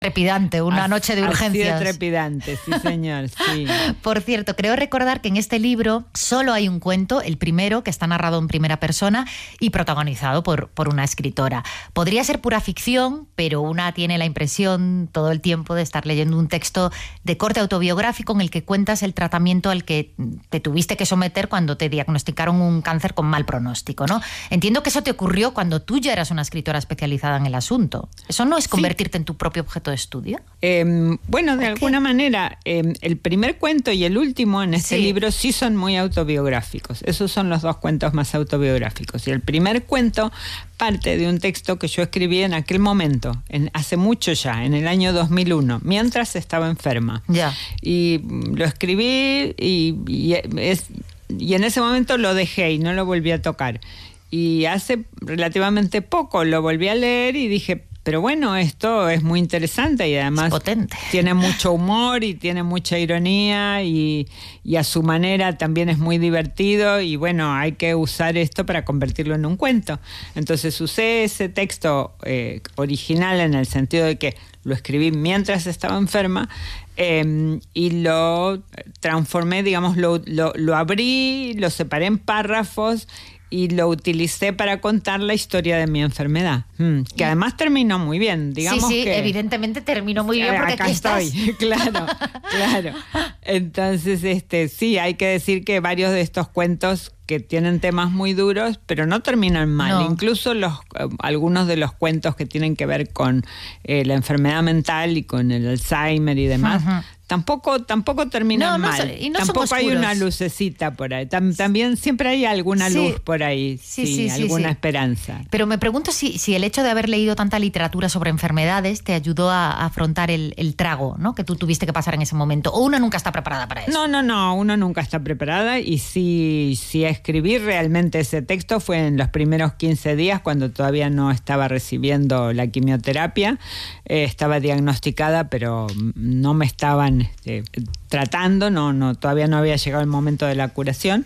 Trepidante, una noche de urgencias. Así de trepidante, sí señor, sí. Por cierto, creo recordar que en este libro solo hay un cuento, el primero, que está narrado en primera persona y protagonizado por una escritora. Podría ser pura ficción, pero una tiene la impresión todo el tiempo de estar leyendo un texto de corte autobiográfico en el que cuentas el tratamiento al que te tuviste que someter cuando te diagnosticaron un cáncer con mal pronóstico, ¿no? Entiendo que eso te ocurrió cuando tú ya eras una escritora especializada en el asunto. ¿Eso no es convertirte en tu propio objeto de estudio? Bueno, de alguna manera, el primer cuento y el último en este libro sí son muy autobiográficos. Esos son los dos cuentos más autobiográficos. Y el primer cuento parte de un texto que yo escribí en aquel momento, hace mucho ya, en el año 2001, mientras estaba enferma. Ya. Y lo escribí y en ese momento lo dejé y no lo volví a tocar. Y hace relativamente poco lo volví a leer y dije, pero bueno, esto es muy interesante y además potente. Tiene mucho humor y tiene mucha ironía y a su manera también es muy divertido y bueno, hay que usar esto para convertirlo en un cuento. Entonces usé ese texto original en el sentido de que lo escribí mientras estaba enferma y lo transformé, digamos, lo abrí, lo separé en párrafos y lo utilicé para contar la historia de mi enfermedad, que además terminó muy bien, digamos. Sí, que evidentemente terminó muy bien porque acá aquí estoy, estás. Claro. Entonces, sí, hay que decir que varios de estos cuentos que tienen temas muy duros, pero no terminan mal. No. Incluso algunos de los cuentos que tienen que ver con la enfermedad mental y con el Alzheimer y demás, tampoco terminan mal. Y no tampoco hay una lucecita por ahí. También siempre hay alguna luz por ahí, alguna esperanza. Pero me pregunto si el hecho de haber leído tanta literatura sobre enfermedades te ayudó a afrontar el trago, ¿no?, que tú tuviste que pasar en ese momento. ¿O una nunca está preparada para eso? No, uno nunca está preparada y si escribí realmente ese texto fue en los primeros 15 días cuando todavía no estaba recibiendo la quimioterapia. Estaba diagnosticada, pero no me estaban tratando, todavía no había llegado el momento de la curación.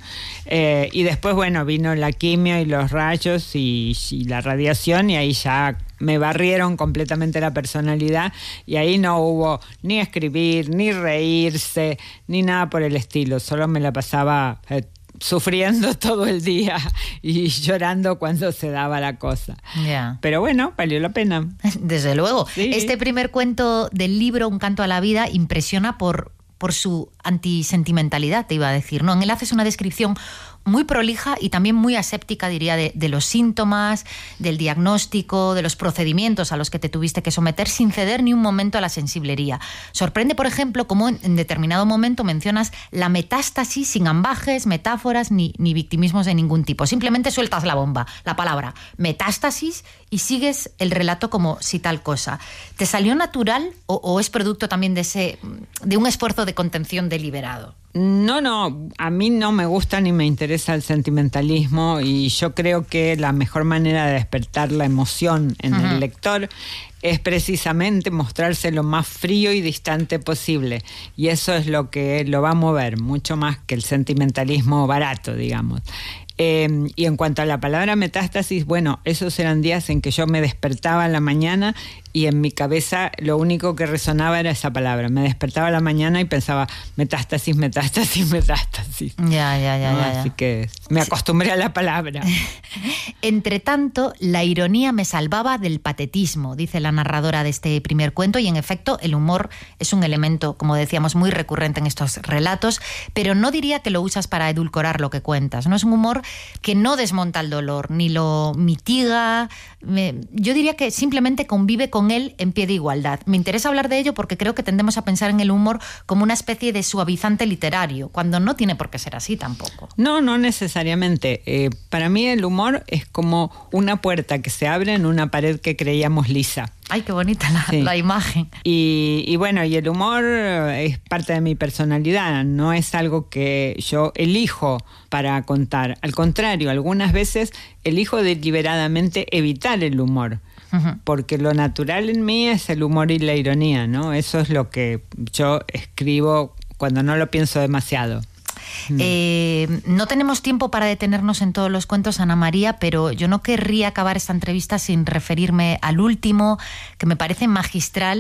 Y después, bueno, vino la quimio y los rayos y la radiación y ahí ya me barrieron completamente la personalidad y ahí no hubo ni escribir, ni reírse, ni nada por el estilo. Solo me la pasaba sufriendo todo el día y llorando cuando se daba la cosa. Yeah. Pero bueno, valió la pena. Desde luego. Sí. Este primer cuento del libro, Un canto a la vida, impresiona por su antisentimentalidad, te iba a decir, ¿no? En él haces una descripción muy prolija y también muy aséptica, diría, de los síntomas, del diagnóstico, de los procedimientos a los que te tuviste que someter sin ceder ni un momento a la sensiblería. Sorprende, por ejemplo, cómo en determinado momento mencionas la metástasis sin ambajes, metáforas ni victimismos de ningún tipo. Simplemente sueltas la bomba, la palabra metástasis y sigues el relato como si tal cosa. ¿Te salió natural o es producto también de un esfuerzo de contención deliberado? No, a mí no me gusta ni me interesa el sentimentalismo y yo creo que la mejor manera de despertar la emoción en el lector es precisamente mostrarse lo más frío y distante posible y eso es lo que lo va a mover, mucho más que el sentimentalismo barato, digamos. Y en cuanto a la palabra metástasis, bueno, esos eran días en que yo me despertaba en la mañana y en mi cabeza lo único que resonaba era esa palabra. Me despertaba a la mañana y pensaba metástasis. Ya. Así que me acostumbré a la palabra. Entre tanto, la ironía me salvaba del patetismo, dice la narradora de este primer cuento, y en efecto el humor es un elemento, como decíamos, muy recurrente en estos relatos, pero no diría que lo usas para edulcorar lo que cuentas, ¿no? Es un humor que no desmonta el dolor, ni lo mitiga. Yo diría que simplemente convive con él en pie de igualdad. Me interesa hablar de ello porque creo que tendemos a pensar en el humor como una especie de suavizante literario, cuando no tiene por qué ser así tampoco. No necesariamente. Para mí el humor es como una puerta que se abre en una pared que creíamos lisa. Ay, qué bonita la imagen. Y bueno, y el humor es parte de mi personalidad, no es algo que yo elijo para contar. Al contrario, algunas veces elijo deliberadamente evitar el humor, porque lo natural en mí es el humor y la ironía, ¿no? Eso es lo que yo escribo cuando no lo pienso demasiado. No tenemos tiempo para detenernos en todos los cuentos, Ana María, pero yo no querría acabar esta entrevista sin referirme al último, que me parece magistral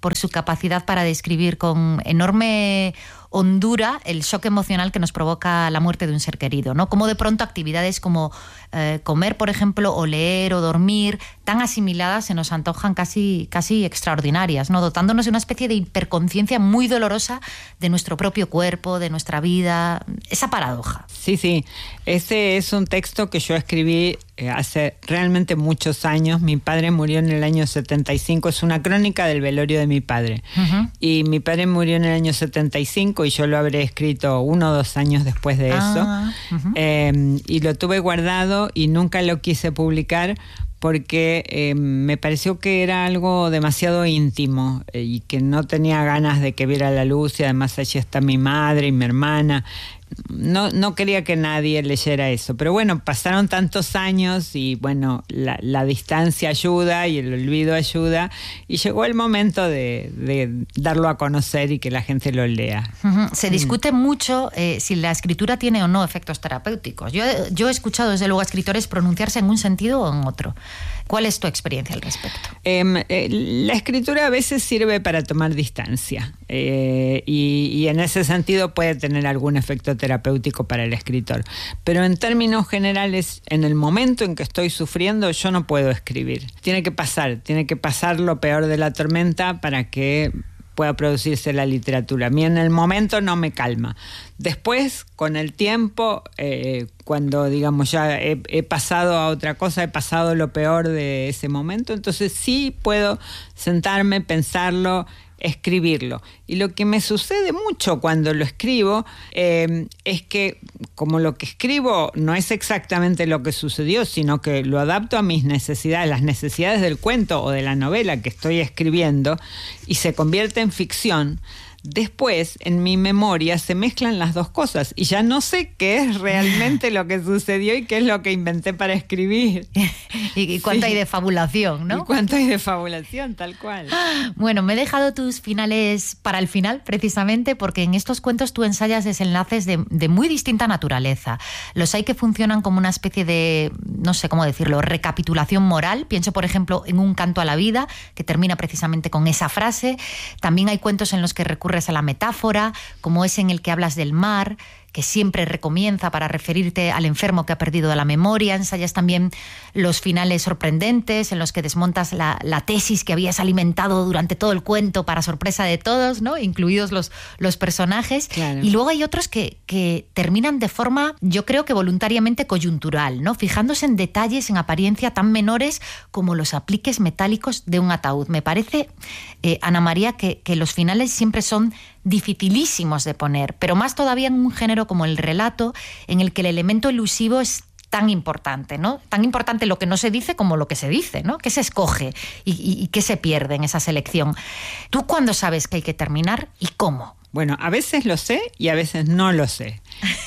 por su capacidad para describir con enorme hondura el shock emocional que nos provoca la muerte de un ser querido, ¿no? Como de pronto actividades como comer, por ejemplo, o leer o dormir, tan asimiladas, se nos antojan casi extraordinarias, ¿no? Dotándonos de una especie de hiperconciencia muy dolorosa de nuestro propio cuerpo, de nuestra vida, esa paradoja. Sí, ese es un texto que yo escribí hace realmente muchos años. Mi padre murió en el año 75, es una crónica del velorio de mi padre. Uh-huh. Y mi padre murió en el año 75 y yo lo habré escrito 1 o 2 años después de eso. Uh-huh. Y lo tuve guardado y nunca lo quise publicar porque me pareció que era algo demasiado íntimo y que no tenía ganas de que viera la luz, y además allí está mi madre y mi hermana. No quería que nadie leyera eso, pero bueno, pasaron tantos años y bueno, la distancia ayuda y el olvido ayuda, y llegó el momento de darlo a conocer y que la gente lo lea. Uh-huh. Se discute mucho si la escritura tiene o no efectos terapéuticos. Yo he escuchado desde luego a escritores pronunciarse en un sentido o en otro. ¿Cuál es tu experiencia al respecto? La escritura a veces sirve para tomar distancia y en ese sentido puede tener algún efecto terapéutico para el escritor. Pero en términos generales, en el momento en que estoy sufriendo, yo no puedo escribir. Tiene que pasar lo peor de la tormenta para que pueda producirse la literatura. A mí en el momento no me calma. Después, con el tiempo, cuando digamos ya he pasado a otra cosa, he pasado lo peor de ese momento, entonces sí puedo sentarme, pensarlo, escribirlo. Y lo que me sucede mucho cuando lo escribo es que como lo que escribo no es exactamente lo que sucedió, sino que lo adapto a mis necesidades, las necesidades del cuento o de la novela que estoy escribiendo, y se convierte en ficción. Después, en mi memoria, se mezclan las dos cosas y ya no sé qué es realmente lo que sucedió y qué es lo que inventé para escribir. Y cuánto hay de fabulación, ¿no? Y cuánto hay de fabulación, tal cual. Bueno, me he dejado tus finales para el final, precisamente, porque en estos cuentos tú ensayas desenlaces de muy distinta naturaleza. Los hay que funcionan como una especie de, no sé cómo decirlo, recapitulación moral. Pienso, por ejemplo, en Un canto a la vida, que termina precisamente con esa frase. También hay cuentos en los que recurres a la metáfora, como ese en el que hablas del mar, que siempre recomienza para referirte al enfermo que ha perdido la memoria. Ensayas también los finales sorprendentes en los que desmontas la tesis que habías alimentado durante todo el cuento para sorpresa de todos, ¿no? Incluidos los personajes. Claro. Y luego hay otros que terminan de forma, yo creo que voluntariamente coyuntural, ¿no? Fijándose en detalles en apariencia tan menores como los apliques metálicos de un ataúd. Me parece, Ana María, que los finales siempre son dificilísimos de poner, pero más todavía en un género como el relato, en el que el elemento elusivo es tan importante, ¿no? Tan importante lo que no se dice como lo que se dice, ¿no? ¿Qué se escoge y qué se pierde en esa selección? ¿Tú cuándo sabes que hay que terminar y cómo? Bueno, a veces lo sé y a veces no lo sé.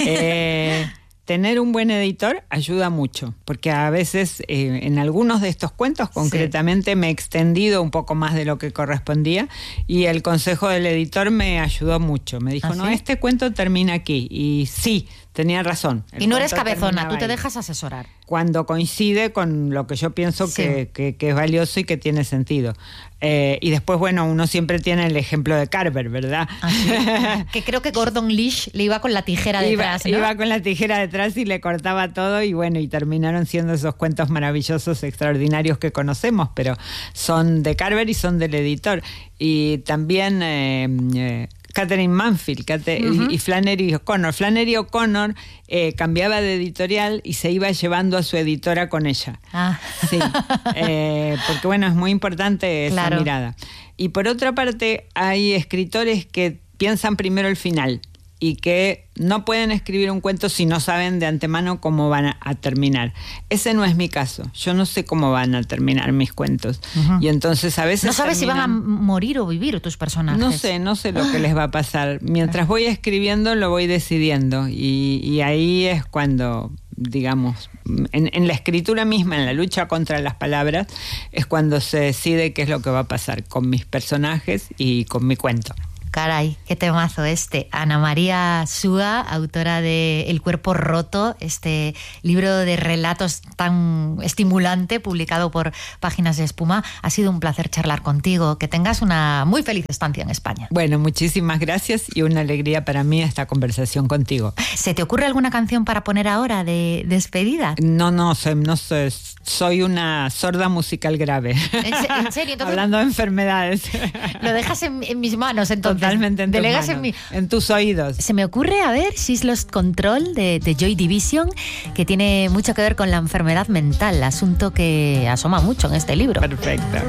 Tener un buen editor ayuda mucho, porque a veces en algunos de estos cuentos concretamente me he extendido un poco más de lo que correspondía y el consejo del editor me ayudó mucho. Me dijo, no, este cuento termina aquí. Y sí, tenía razón. Y no eres cabezona, tú te dejas asesorar. Cuando coincide con lo que yo pienso que es valioso y que tiene sentido. Y después, bueno, uno siempre tiene el ejemplo de Carver, ¿verdad? Que creo que Gordon Lish le iba con la tijera detrás, ¿no? Iba con la tijera detrás y le cortaba todo y bueno, y terminaron siendo esos cuentos maravillosos, extraordinarios que conocemos, pero son de Carver y son del editor. Y también Catherine Manfield y Flannery O'Connor. Flannery O'Connor cambiaba de editorial y se iba llevando a su editora con ella. Sí, porque bueno, es muy importante esa mirada. Y por otra parte, hay escritores que piensan primero el final y que no pueden escribir un cuento si no saben de antemano cómo van a terminar. Ese no es mi caso. Yo no sé cómo van a terminar mis cuentos. Y entonces a veces ¿no sabes si van a morir o vivir tus personajes? No sé lo que les va a pasar. Mientras voy escribiendo lo voy decidiendo y ahí es cuando, digamos, en la escritura misma, en la lucha contra las palabras, es cuando se decide qué es lo que va a pasar con mis personajes y con mi cuento. Caray, qué temazo este. Ana María Súa, autora de El cuerpo roto, este libro de relatos tan estimulante, publicado por Páginas de Espuma. Ha sido un placer charlar contigo. Que tengas una muy feliz estancia en España. Bueno, muchísimas gracias y una alegría para mí esta conversación contigo. ¿Se te ocurre alguna canción para poner ahora de despedida? No sé, soy una sorda musical grave. ¿En serio? Entonces, hablando de enfermedades. Lo dejas en mis manos, entonces. Totalmente en tus Delegas manos, en tus oídos. Se me ocurre, a ver, She's Lost Control de Joy Division, que tiene mucho que ver con la enfermedad mental, asunto que asoma mucho en este libro. Perfecto.